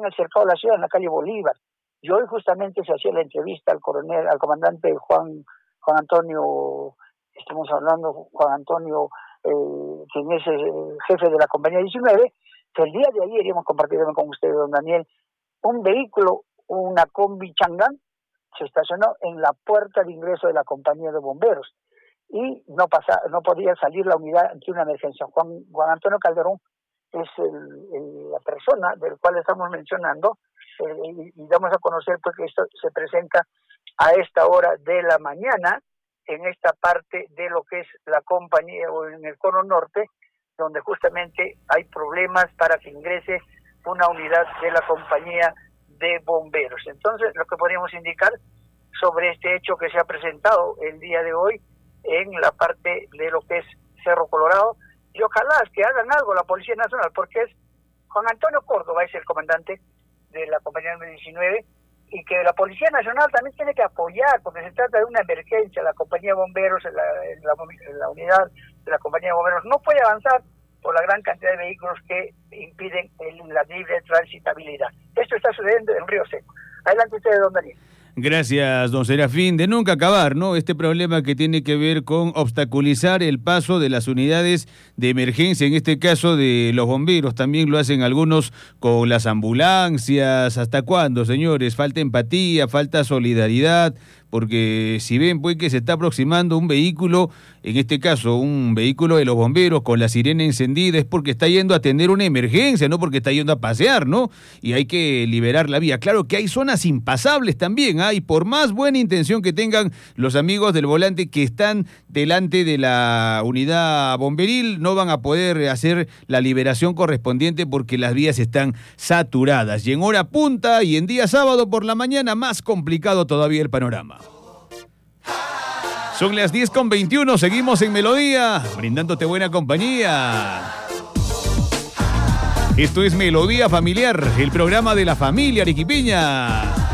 han cercado la ciudad en la calle Bolívar. Y hoy justamente se hacía la entrevista al comandante Juan Antonio, estamos hablando Juan Antonio, quien es el jefe de la compañía 19, que el día de ayer hemos compartido con usted, don Daniel, un vehículo, una combi Changán, se estacionó en la puerta de ingreso de la compañía de bomberos y no podía salir la unidad ante una emergencia. Juan Antonio Calderón es la persona del cual estamos mencionando, y damos a conocer porque esto se presenta a esta hora de la mañana en esta parte de lo que es la compañía o en el cono norte, donde justamente hay problemas para que ingrese una unidad de la compañía de bomberos. Entonces, lo que podríamos indicar sobre este hecho que se ha presentado el día de hoy en la parte de lo que es Cerro Colorado, y ojalá que hagan algo la Policía Nacional, porque es Juan Antonio Córdoba, es el comandante de la compañía 19, y que la Policía Nacional también tiene que apoyar, porque se trata de una emergencia. La compañía de bomberos, la unidad de la compañía de bomberos no puede avanzar por la gran cantidad de vehículos que impiden la libre transitabilidad. Esto está sucediendo en Río Seco. Adelante ustedes, don Daniel. Gracias, don Serafín. De nunca acabar, ¿no? Este problema que tiene que ver con obstaculizar el paso de las unidades de emergencia, en este caso de los bomberos. También lo hacen algunos con las ambulancias. ¿Hasta cuándo, señores? Falta empatía, falta solidaridad, porque si ven pues que se está aproximando un vehículo, en este caso un vehículo de los bomberos con la sirena encendida, es porque está yendo a atender una emergencia, no porque está yendo a pasear, ¿no? Y hay que liberar la vía. Claro que hay zonas impasables también, y por más buena intención que tengan los amigos del volante que están delante de la unidad bomberil, no van a poder hacer la liberación correspondiente porque las vías están saturadas. Y en hora punta y en día sábado por la mañana, más complicado todavía el panorama. Son las 10:21, seguimos en Melodía, brindándote buena compañía. Esto es Melodía Familiar, el programa de la familia arequipeña.